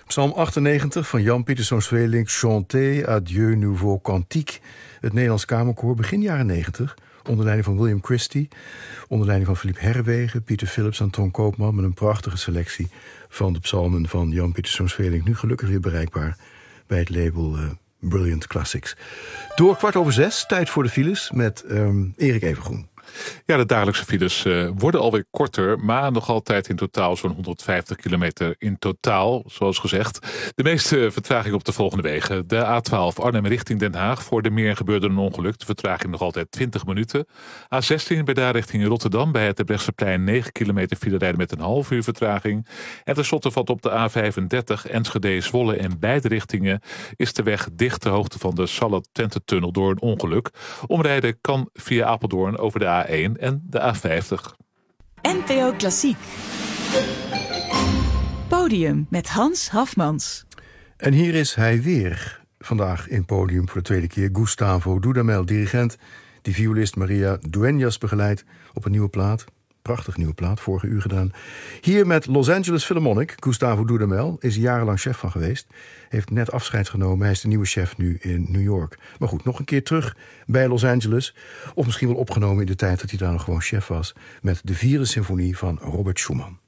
Psalm 98 van Jan Pieterszoon Sweelinck, Chanté à Dieu Nouveau Cantique. Het Nederlands Kamerkoor begin jaren 90, onder leiding van William Christie, onder leiding van Philippe Herrewegen, Pieter Philips en Ton Koopman, met een prachtige selectie van de psalmen van Jan Pieterszoon Sweelinck. Nu gelukkig weer bereikbaar bij het label Brilliant Classics. Door 5:15, tijd voor de files met Erik Evengroen. Ja, de dagelijkse files worden alweer korter, maar nog altijd in totaal zo'n 150 kilometer in totaal, zoals gezegd. De meeste vertraging op de volgende wegen. De A12 Arnhem richting Den Haag. Voor de Meer gebeurde een ongeluk. De vertraging nog altijd 20 minuten. A16 bij daar richting Rotterdam. Bij het Debrechtseplein 9 kilometer file rijden met een half uur vertraging. En tenslotte valt op de A35 Enschede-Zwolle in beide richtingen is de weg dicht ter hoogte van de Sallet-Twentetunnel door een ongeluk. Omrijden kan via Apeldoorn over de A1 en de A50. NPO Klassiek. Podium met Hans Hafmans. En hier is hij weer. Vandaag in Podium voor de tweede keer Gustavo Dudamel, dirigent die violist Maria Dueñas begeleidt op een nieuwe plaat. Prachtig nieuwe plaat, vorige uur gedaan. Hier met Los Angeles Philharmonic. Gustavo Dudamel is jarenlang chef van geweest. Heeft net afscheid genomen. Hij is de nieuwe chef nu in New York. Maar goed, nog een keer terug bij Los Angeles. Of misschien wel opgenomen in de tijd dat hij daar nog gewoon chef was. Met de 4e symfonie van Robert Schumann.